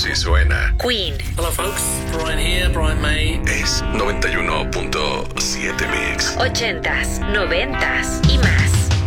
Así suena. Queen. Hello folks, Brian here, Brian May. Es 91.7 Mix. 80s, 90s y más.